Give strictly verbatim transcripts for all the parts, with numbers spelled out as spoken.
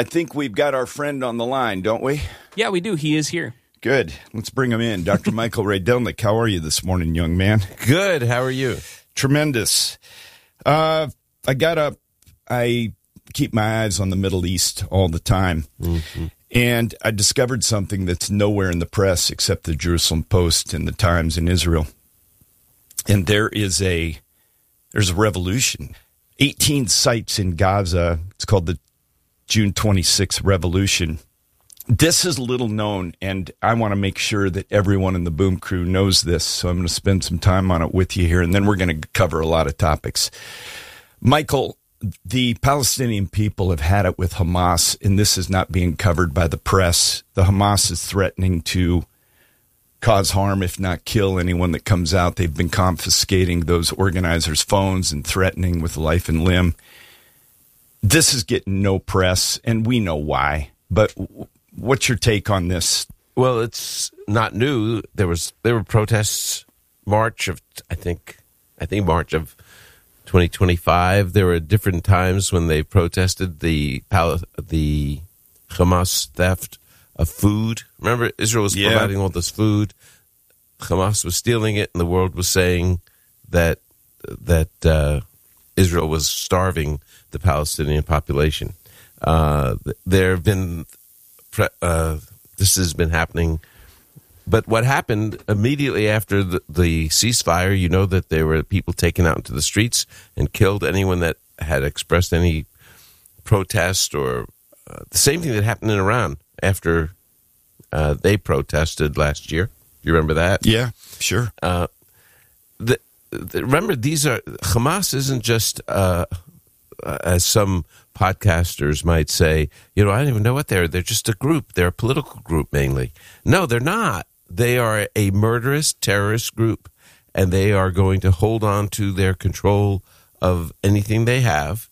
I think we've got our friend on the line, don't we? Yeah, we do. He is here. Good. Let's bring him in. Doctor Michael Rydelnik, how are you this morning, young man? Good. How are you? Tremendous. Uh, I got up. I keep my eyes on the Middle East all the time. Mm-hmm. And I discovered something that's nowhere in the press except the Jerusalem Post and the Times in Israel. And there is a, there's a revolution. eighteen sites in Gaza. It's called the June twenty-sixth Revolution. This is little known, and I want to make sure that everyone in the Boom Crew knows this, so I'm going to spend some time on it with you here, and then we're going to cover a lot of topics. Michael, the Palestinian people have had it with Hamas, and this is not being covered by the press. The Hamas is threatening to cause harm, if not kill, anyone that comes out. They've been confiscating those organizers' phones and threatening with life and limb. This is getting no press, and we know why. But what's your take on this? Well, it's not new. There was there were protests March of I think I think March of twenty twenty-five. There were different times when they protested the the Hamas theft of food. Remember, Israel was yeah. providing all this food. Hamas was stealing it, and the world was saying that that uh, Israel was starving the Palestinian population. Uh, there have been, uh, this has been happening. But what happened immediately after the, the ceasefire, you know that there were people taken out into the streets and killed anyone that had expressed any protest or uh, the same thing that happened in Iran after uh, they protested last year. Do you remember that? Yeah, sure. Uh, the, the, remember, these are, Hamas isn't just, uh, uh, as some podcasters might say, you know, I don't even know what they're. They're just a group. They're a political group mainly. No, they're not. They are a murderous terrorist group, and they are going to hold on to their control of anything they have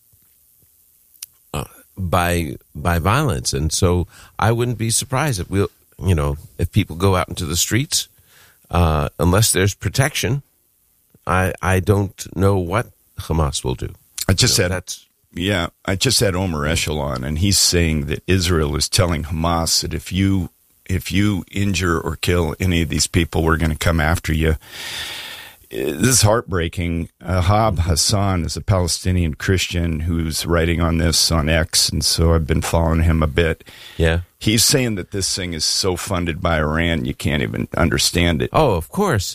uh, by by violence. And so I wouldn't be surprised if we'll, you know, if people go out into the streets, uh, unless there's protection. I I don't know what Hamas will do. I just you know, said that's. Yeah, I just had Omer Eshel, and he's saying that Israel is telling Hamas that if you if you injure or kill any of these people, we're going to come after you. This is heartbreaking. Ahab Hassan is a Palestinian Christian who's writing on this on X, and so I've been following him a bit. Yeah. He's saying that this thing is so funded by Iran, you can't even understand it. Oh, of course.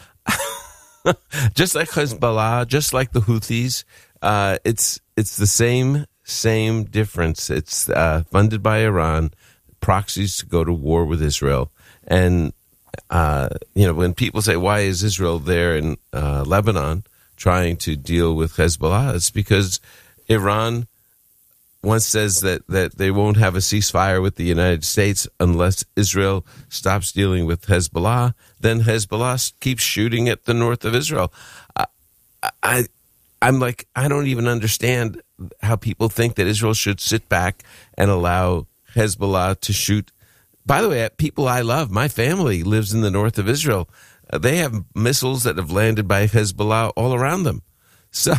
Just like Hezbollah, just like the Houthis, uh, it's it's the same same difference. It's uh, funded by Iran, proxies to go to war with Israel. And, uh, you know, when people say, why is Israel there in uh, Lebanon trying to deal with Hezbollah? It's because Iran once says that, that they won't have a ceasefire with the United States unless Israel stops dealing with Hezbollah. Then Hezbollah keeps shooting at the north of Israel. I, I, I'm like, I don't even understand how people think that Israel should sit back and allow Hezbollah to shoot. By the way, people I love, my family lives in the north of Israel. Uh, they have missiles that have landed by Hezbollah all around them. So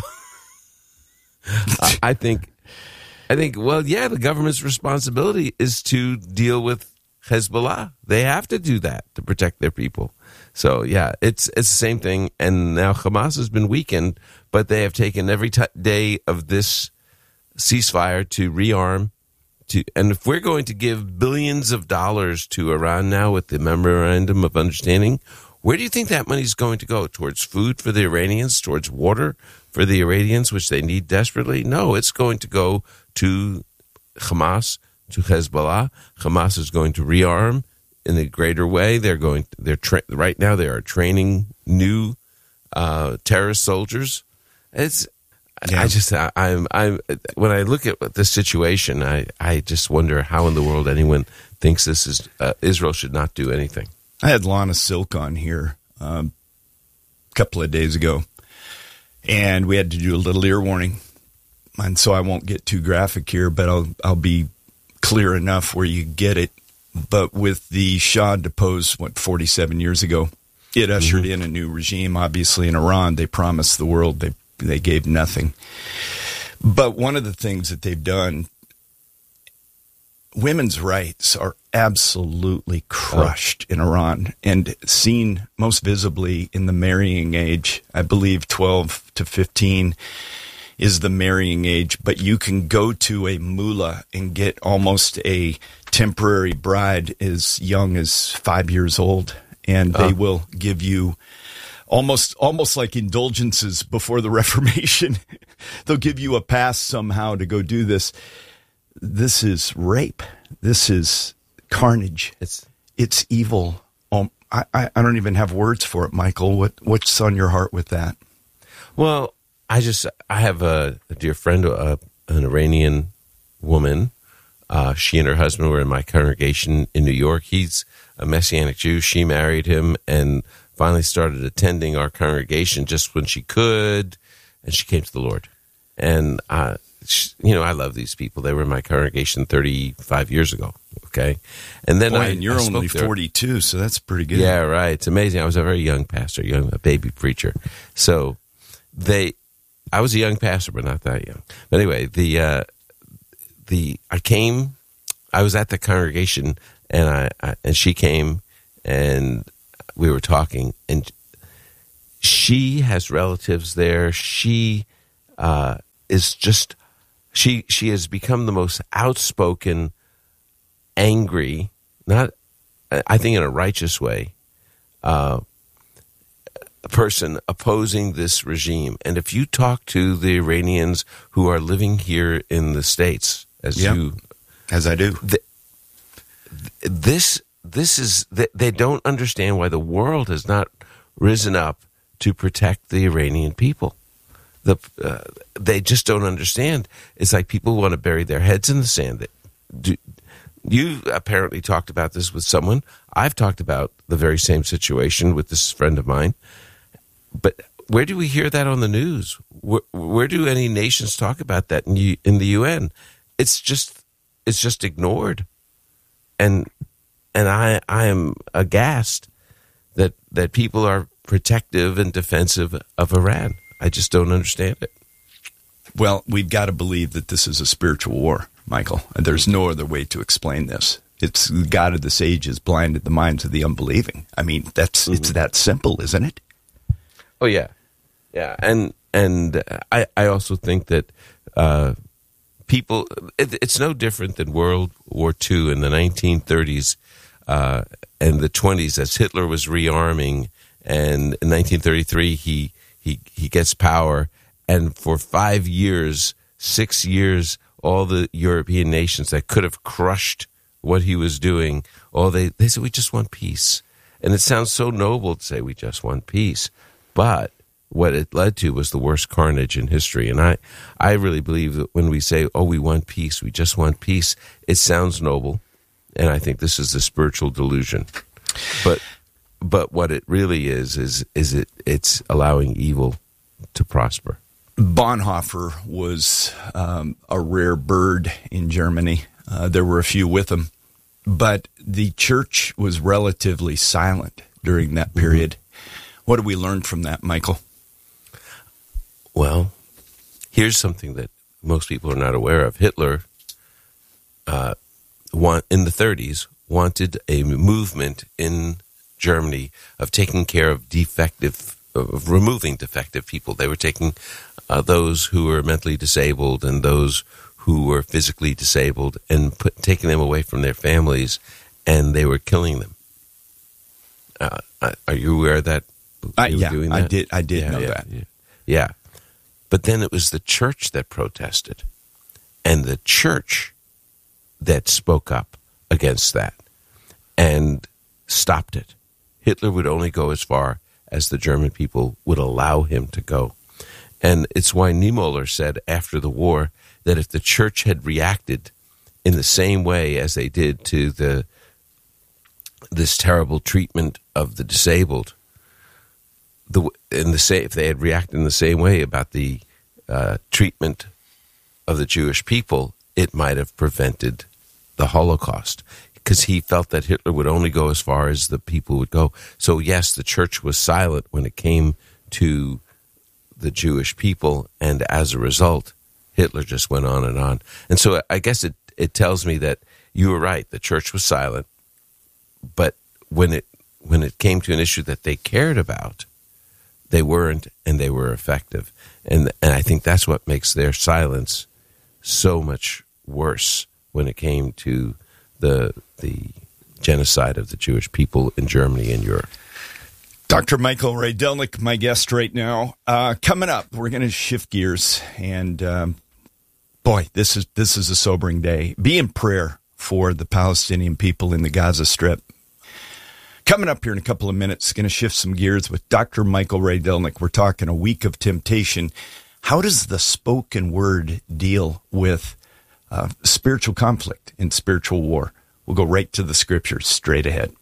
I think, I think, well, yeah, the government's responsibility is to deal with Hezbollah. They have to do that to protect their people. So, yeah, it's it's the same thing. And now Hamas has been weakened, but they have taken every t- day of this ceasefire to rearm. To, and if we're going to give billions of dollars to Iran now with the Memorandum of Understanding, where do you think that money is going to go? Towards food for the Iranians? Towards water for the Iranians, which they need desperately? No, it's going to go to Hamas, to Hezbollah. Hamas is going to rearm in a greater way. They're going. They're tra- right now. They are training new uh, terrorist soldiers. It's. Yeah. I just. I, I'm. I'm. When I look at this situation, I. I just wonder how in the world anyone thinks this is. Uh, Israel should not do anything. I had Lana Silk on here um, a couple of days ago, and we had to do a little ear warning, and so I won't get too graphic here, but I'll. I'll be clear enough where you get it. But with the Shah deposed, what, forty-seven years ago, it ushered mm-hmm. in a new regime. Obviously, in Iran, they promised the world. They they gave nothing. But one of the things that they've done, women's rights are absolutely crushed oh. in Iran, and seen most visibly in the marrying age. I believe twelve to fifteen is the marrying age, but you can go to a mullah and get almost a temporary bride as young as five years old, and they oh. will give you almost almost like indulgences before the Reformation. They'll give you a pass somehow to go do this. This is rape. This is carnage. It's it's evil. Um, I, I, I don't even have words for it, Michael. What what's on your heart with that? Well, I just I have a, a dear friend, uh, an Iranian woman. Uh, she and her husband were in my congregation in New York. He's a Messianic Jew. She married him and finally started attending our congregation just when she could, and she came to the Lord. And uh, she, you know, I love these people. They were in my congregation thirty-five years ago. Okay, and then Boy, I and you're I only forty-two, so that's pretty good. Yeah, right. It's amazing. I was a very young pastor, young a baby preacher. So they. I was a young pastor, but not that young. But anyway, the uh, the I came. I was at the congregation, and I, I and she came, and we were talking, and she has relatives there. She uh, is just she she has become the most outspoken, angry, not I think in a righteous way. Uh, person opposing this regime. And if you talk to the Iranians who are living here in the States, as yep. you as I do, the, this this is they, they don't understand why the world has not risen up to protect the Iranian people. The uh, they just don't understand. It's like people want to bury their heads in the sand. Do, you apparently talked about this with someone. I've talked about the very same situation with this friend of mine. But where do we hear that on the news? Where, where do any nations talk about that in, U, in the U N? It's just it's just ignored, and and I I am aghast that that people are protective and defensive of Iran. I just don't understand it. Well, we've got to believe that this is a spiritual war, Michael. And there's no other way to explain this. It's the God of this age has blinded the minds of the unbelieving. I mean, that's mm-hmm. it's that simple, isn't it? Oh yeah, yeah, and and I, I also think that uh, people it, it's no different than World War Two in the nineteen thirties uh, and the twenties as Hitler was rearming, and in nineteen thirty-three he he he gets power, and for five years, six years, all the European nations that could have crushed what he was doing, all they they said we just want peace, and it sounds so noble to say we just want peace. But what it led to was the worst carnage in history. And I, I really believe that when we say, oh, we want peace, we just want peace, it sounds noble. And I think this is the spiritual delusion. But but what it really is, is is it it's allowing evil to prosper. Bonhoeffer was um, a rare bird in Germany. Uh, there were a few with him. But the church was relatively silent during that period. Mm-hmm. What do we learn from that, Michael? Well, here's something that most people are not aware of. Hitler, uh, want, in the thirties, wanted a movement in Germany of taking care of defective, of removing defective people. They were taking uh, those who were mentally disabled and those who were physically disabled and put, taking them away from their families, and they were killing them. Uh, are you aware of that? Uh, yeah, I did. I did yeah, know yeah, that. Yeah. yeah, but then it was the church that protested, and the church that spoke up against that and stopped it. Hitler would only go as far as the German people would allow him to go, and it's why Niemöller said after the war that if the church had reacted in the same way as they did to the this terrible treatment of the disabled. The in the same, if they had reacted in the same way about the uh, treatment of the Jewish people, it might have prevented the Holocaust, because he felt that Hitler would only go as far as the people would go. So yes, the church was silent when it came to the Jewish people, and as a result, Hitler just went on and on. And so I guess it, it tells me that you were right. The church was silent, but when it when it came to an issue that they cared about, they weren't, and they were effective. And and I think that's what makes their silence so much worse when it came to the the genocide of the Jewish people in Germany and Europe. Doctor Michael Rydelnik, my guest right now. Uh, coming up, we're going to shift gears, and um, boy, this is this is a sobering day. Be in prayer for the Palestinian people in the Gaza Strip. Coming up here in a couple of minutes, going to shift some gears with Doctor Michael Rydelnik. We're talking a week of temptation. How does the spoken word deal with uh, spiritual conflict and spiritual war? We'll go right to the scriptures straight ahead.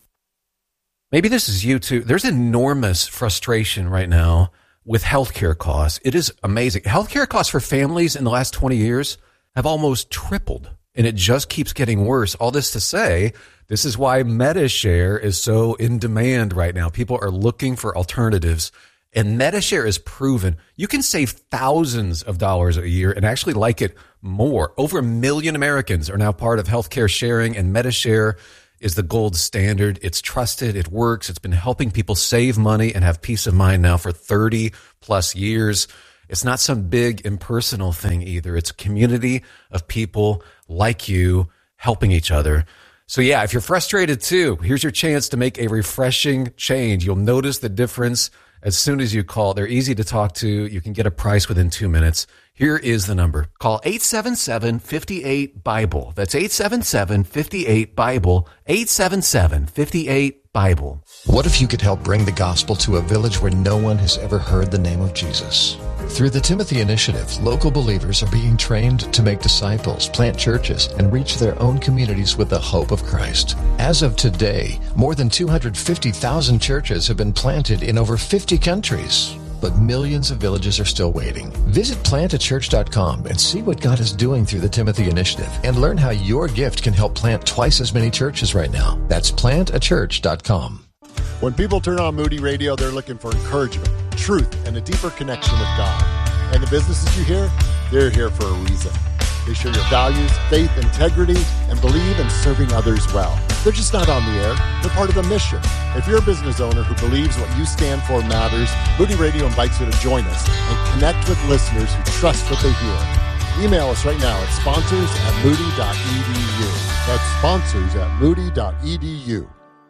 Maybe this is you too. There's enormous frustration right now with healthcare costs. It is amazing. Healthcare costs for families in the last twenty years have almost tripled, and it just keeps getting worse. All this to say, this is why MediShare is so in demand right now. People are looking for alternatives, and MediShare is proven. You can save thousands of dollars a year and actually like it more. Over a million Americans are now part of healthcare sharing, and MediShare is the gold standard. It's trusted. It works. It's been helping people save money and have peace of mind now for thirty plus years. It's not some big impersonal thing either. It's a community of people like you helping each other. So yeah, if you're frustrated too, here's your chance to make a refreshing change. You'll notice the difference as soon as you call. They're easy to talk to. You can get a price within two minutes. Here is the number. Call eight seven seven, five eight, BIBLE. That's eight seven seven, five eight, BIBLE. eight seven seven, five eight, BIBLE. What if you could help bring the gospel to a village where no one has ever heard the name of Jesus? Through the Timothy Initiative, local believers are being trained to make disciples, plant churches, and reach their own communities with the hope of Christ. As of today, more than two hundred fifty thousand churches have been planted in over fifty countries. But millions of villages are still waiting. Visit plant a church dot com and see what God is doing through the Timothy Initiative and learn how your gift can help plant twice as many churches right now. That's plant a church dot com. When people turn on Moody Radio, they're looking for encouragement, truth, and a deeper connection with God. And the businesses you hear, they're here for a reason. They share your values, faith, integrity, and believe in serving others well. They're just not on the air. They're part of a mission. If you're a business owner who believes what you stand for matters, Moody Radio invites you to join us and connect with listeners who trust what they hear. Email us right now at sponsors at moody dot e d u. That's sponsors at moody dot e d u.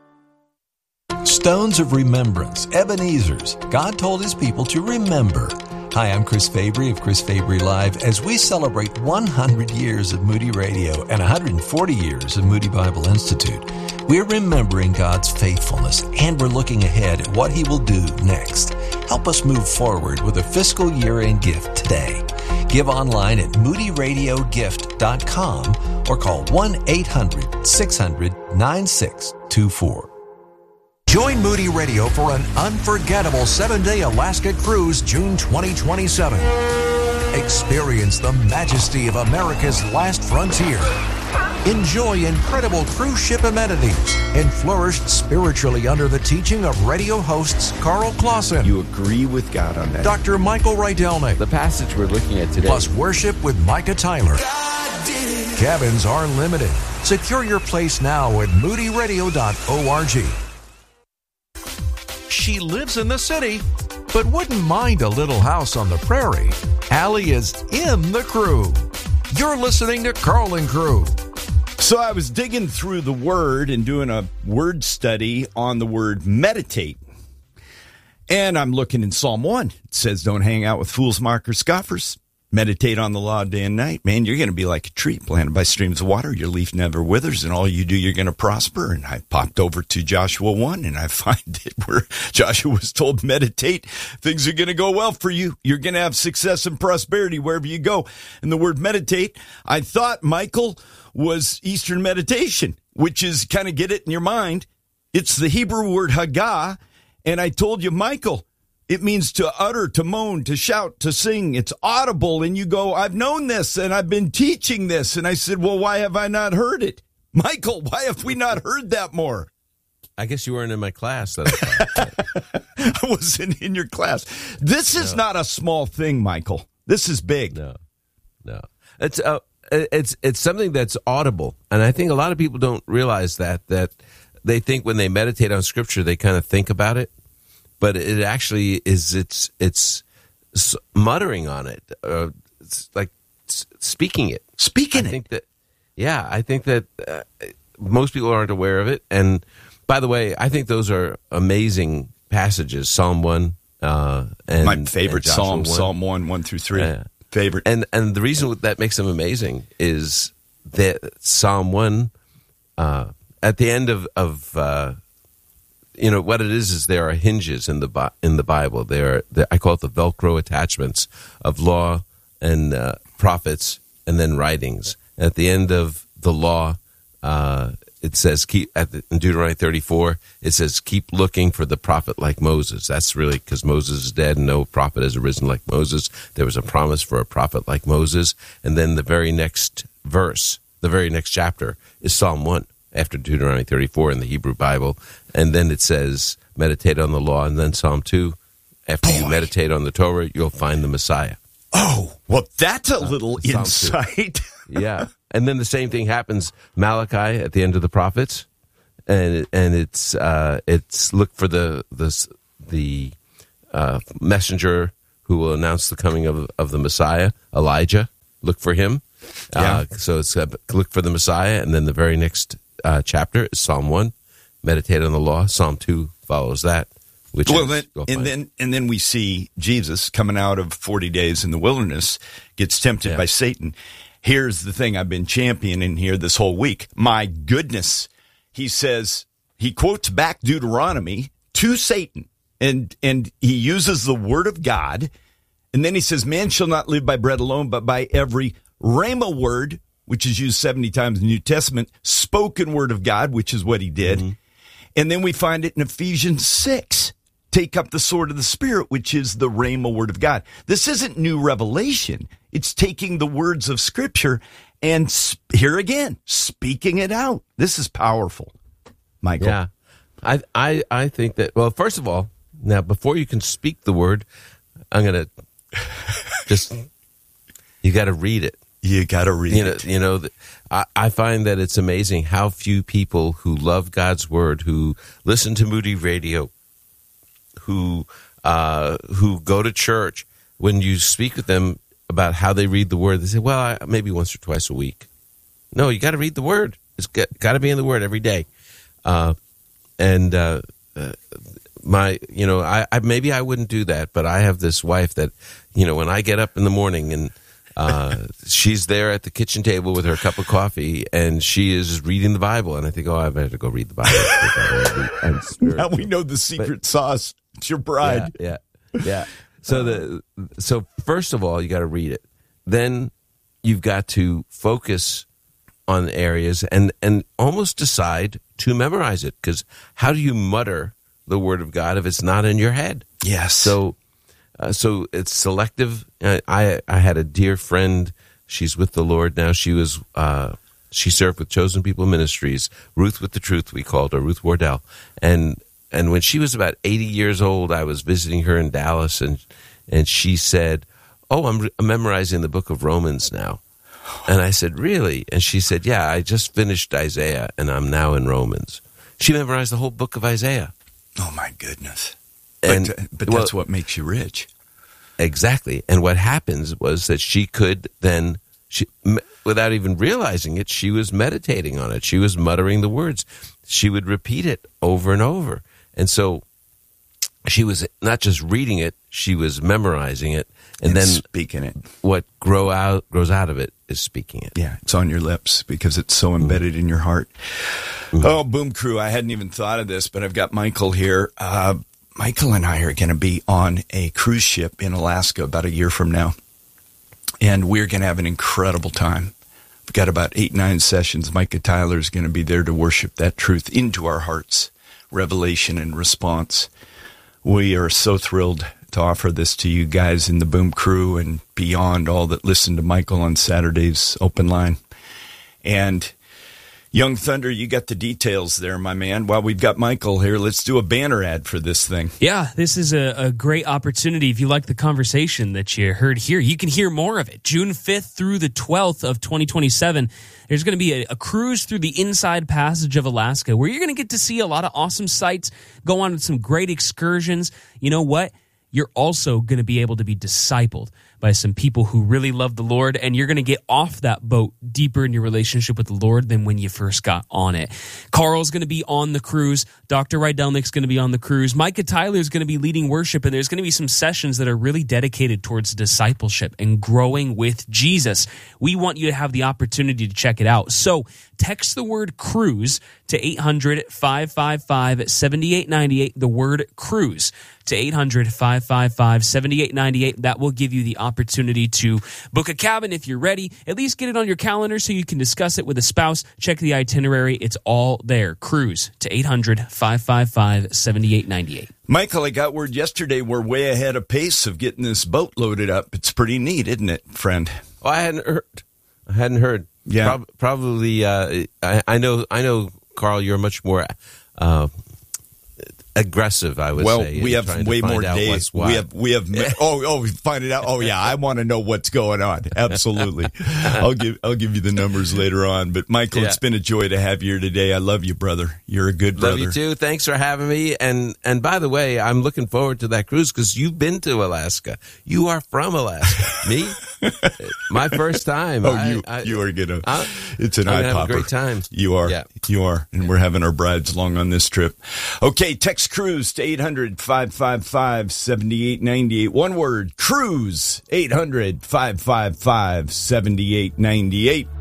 Stones of Remembrance, Ebenezer's. God told his people to remember. Hi, I'm Chris Fabry of Chris Fabry Live. As we celebrate one hundred years of Moody Radio and one hundred forty years of Moody Bible Institute, we're remembering God's faithfulness, and we're looking ahead at what he will do next. Help us move forward with a fiscal year-end gift today. Give online at moody radio gift dot com or call one eight hundred, six hundred, nine six two four. Join Moody Radio for an unforgettable seven-day Alaska cruise June twenty twenty-seven. Experience the majesty of America's last frontier. Enjoy incredible cruise ship amenities and flourish spiritually under the teaching of radio hosts Carl Clausen. You agree with God on that? Doctor Michael Rydelnik. The passage we're looking at today. Plus worship with Micah Tyler. Cabins are limited. Secure your place now at moody radio dot org. She lives in the city, but wouldn't mind a little house on the prairie. Allie is in the crew. You're listening to Carl and Crew. So I was digging through the word and doing a word study on the word meditate. And I'm looking in Psalm one. It says, don't hang out with fools, mockers, scoffers. Meditate on the law day and night. Man, you're going to be like a tree planted by streams of water. Your leaf never withers, and all you do, you're going to prosper. And I popped over to Joshua one, and I find it where Joshua was told, meditate. Things are going to go well for you. You're going to have success and prosperity wherever you go. And the word meditate, I thought, Michael, was Eastern meditation, which is kind of get it in your mind. It's the Hebrew word hagah. And I told you, Michael, it means to utter, to moan, to shout, to sing. It's audible. And you go, I've known this and I've been teaching this. And I said, well, why have I not heard it? Michael, why have we not heard that more? I guess you weren't in my class. That I wasn't in your class. This is No. not a small thing, Michael. This is big. No, no. It's uh, it's it's something that's audible, and I think a lot of people don't realize that that they think when they meditate on Scripture they kind of think about it, but it actually is it's it's muttering on it, uh, it's like speaking it, speaking I it. think that, yeah, I think that uh, most people aren't aware of it. And by the way, I think those are amazing passages. Psalm one, uh, and my favorite and Psalm, one. Psalm one, one through three. Yeah. Favorite. And and the reason that makes them amazing is that Psalm one, uh, at the end of of uh, you know what it is is there are hinges in the in the Bible. There, are, I call it the Velcro attachments of law and uh, prophets, and then writings. At the end of the law, uh, it says keep at the, in Deuteronomy thirty-four. It says keep looking for the prophet like Moses. That's really because Moses is dead and no prophet has arisen like Moses. There was a promise for a prophet like Moses, and then the very next verse, the very next chapter, is Psalm one after Deuteronomy thirty-four in the Hebrew Bible, and then it says meditate on the law, and then Psalm two. After Boy. you meditate on the Torah, you'll find the Messiah. Oh, well, that's a Uh, little Psalm insight. Yeah. And then the same thing happens Malachi at the end of the prophets, and and it's uh, it's look for the the the uh, messenger who will announce the coming of of the Messiah, Elijah. Look for him. Yeah. Uh, so it's uh, look for the Messiah, and then the very next uh, chapter is Psalm one. Meditate on the law. Psalm two follows that. Which well, is, then, and then and then we see Jesus coming out of forty days in the wilderness, gets tempted Yeah. by Satan. Here's the thing I've been championing here this whole week. My goodness. He says, he quotes back Deuteronomy to Satan, and, and he uses the word of God. And then he says, man shall not live by bread alone, but by every rhema word, which is used seventy times in the New Testament, spoken word of God, which is what he did. Mm-hmm. And then we find it in Ephesians six. Take up the sword of the Spirit, which is the rhema word of God. This isn't new revelation. It's taking the words of Scripture and sp- here again, speaking it out. This is powerful, Michael. Yeah, I, I, I think that, well, first of all, now before you can speak the word, I'm going to just, you got to read it. You got to read you know, it. You know, I, I find that it's amazing how few people who love God's word, who listen to Moody Radio, who uh, who go to church, when you speak with them about how they read the word, they say, well, I, maybe once or twice a week. No, you got to read the word. It's got, got to be in the word every day. Uh, and uh, uh, my, you know, I, I maybe I wouldn't do that, but I have this wife that, you know, when I get up in the morning and uh, she's there at the kitchen table with her cup of coffee and she is reading the Bible, and I think, oh, I better go read the Bible. I'm now we know the secret but, sauce. It's your bride. Yeah, yeah, yeah. So the so first of all, you got to read it. Then you've got to focus on areas and and almost decide to memorize it, because how do you mutter the word of God if it's not in your head? Yes. So uh, so it's selective. I, I I had a dear friend. She's with the Lord now. She was uh, she served with Chosen People Ministries. Ruth with the Truth, we called her, Ruth Wardell, and. And when she was about eighty years old, I was visiting her in Dallas, and and she said, oh, I'm, re- I'm memorizing the book of Romans now. And I said, really? And she said, yeah, I just finished Isaiah, and I'm now in Romans. She memorized the whole book of Isaiah. Oh, my goodness. And, but but that's well, what makes you rich. Exactly. And what happens was that she could then, she, without even realizing it, she was meditating on it. She was muttering the words. She would repeat it over and over. And so she was not just reading it, she was memorizing it, and, and then speaking it. What grow out grows out of it is speaking it. Yeah, it's on your lips because it's so embedded mm-hmm. in your heart. Mm-hmm. Oh, Boom Crew, I hadn't even thought of this, but I've got Michael here. Uh, Michael and I are going to be on a cruise ship in Alaska about a year from now, and we're going to have an incredible time. We've got about eight, nine sessions. Micah Tyler is going to be there to worship that truth into our hearts. Revelation and response. We are so thrilled to offer this to you guys in the Boom Crew and beyond, all that listen to Michael on Saturday's Open Line. And Young Thunder, you got the details there, my man. While we've got Michael here, let's do a banner ad for this thing. Yeah, this is a, a great opportunity. If you like the conversation that you heard here, you can hear more of it. June fifth through the twelfth of twenty twenty-seven, there's going to be a, a cruise through the Inside Passage of Alaska where you're going to get to see a lot of awesome sights, go on some great excursions. You know what? You're also going to be able to be discipled by some people who really love the Lord, and you're going to get off that boat deeper in your relationship with the Lord than when you first got on it. Carl's going to be on the cruise. Doctor Rydelnik's going to be on the cruise. Micah Tyler's going to be leading worship, and there's going to be some sessions that are really dedicated towards discipleship and growing with Jesus. We want you to have the opportunity to check it out. So text the word cruise to eight hundred, five five five, seven eight nine eight, the word cruise to eight hundred, five five five, seven eight nine eight. That will give you the opportunity to book a cabin if you're ready. At least get it on your calendar so you can discuss it with a spouse. Check the itinerary. It's all there. Cruise to eight hundred, five five five, seven eight nine eight. Michael, I got word yesterday we're way ahead of pace of getting this boat loaded up. It's pretty neat, isn't it, friend? Oh, I hadn't heard. I hadn't heard. Yeah. Prob- probably, uh, I, I know, I know, Carl, you're much more uh, aggressive, I would well, say. Well, we have way more days. We have, we have, oh, oh, find it out. Oh, yeah, I want to know what's going on. Absolutely. I'll give, I'll give you the numbers later on. But Michael, yeah. It's been a joy to have you here today. I love you, brother. You're a good brother. Love you too. Thanks for having me. And, and by the way, I'm looking forward to that cruise because you've been to Alaska. You are from Alaska. Me? My first time. Oh, I, you, I, you are gonna. I, it's an eye popper. Have a great time. You are. Yeah. You are. And we're having our brides along on this trip. Okay, text cruise to eight hundred, five five five, seven eight nine eight. One word, cruise, eight hundred, five five five, seven eight nine eight.